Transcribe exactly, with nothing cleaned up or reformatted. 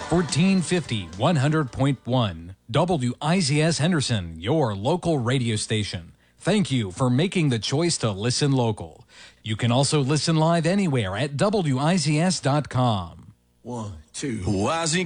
fourteen fifty, one hundred point one. W I Z S Henderson, your local radio station. Thank you for making the choice to listen local. You can also listen live anywhere at W I Z S dot com. One, two. Y Z